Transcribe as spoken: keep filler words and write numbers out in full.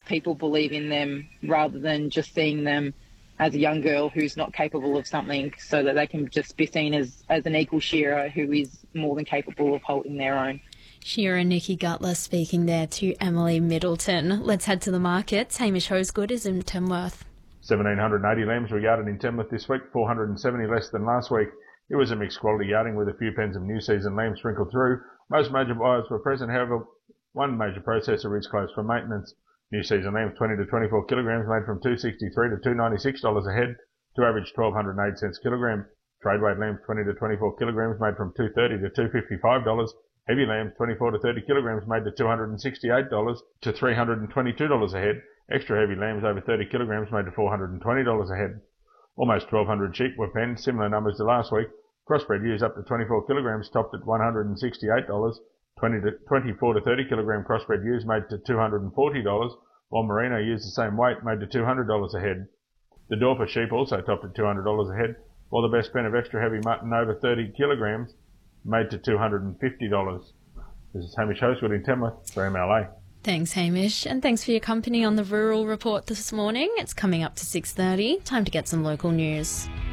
people believe in them rather than just seeing them as a young girl who's not capable of something, so that they can just be seen as, as an equal shearer who is more than capable of holding their own. Shearer Nikki Gutler speaking there to Emily Middleton. Let's head to the markets. Hamish Hosegood is in Tamworth. one thousand seven hundred eighty lambs were yarded in Tamworth this week, four hundred seventy less than last week. It was a mixed quality yarding with a few pens of new season lambs sprinkled through. Most major buyers were present, however, one major processor is closed for maintenance. New season lambs twenty to twenty-four kilograms made from two dollars sixty-three to two dollars ninety-six a head to average one thousand two hundred eight cents a kilogram. Trade weight lambs twenty to twenty-four kilograms made from two dollars thirty to two dollars fifty-five. Heavy lambs twenty-four to thirty kilograms made to two hundred sixty-eight dollars to three hundred twenty-two dollars a head. Extra heavy lambs over thirty kilograms made to four hundred twenty dollars a head. Almost twelve hundred sheep were penned, similar numbers to last week. Crossbred ewes up to twenty-four kilograms topped at one hundred sixty-eight dollars. twenty to twenty-four to thirty kilogram crossbred ewes made to two hundred forty dollars, while merino ewes the same weight made to two hundred dollars a head. The Dorper sheep also topped at two hundred dollars a head, while the best pen of extra heavy mutton over thirty kilograms made to two hundred fifty dollars. This is Hamish Hosegood in Tamworth for M L A. Thanks, Hamish, and thanks for your company on the Rural Report this morning. It's coming up to six thirty. Time to get some local news.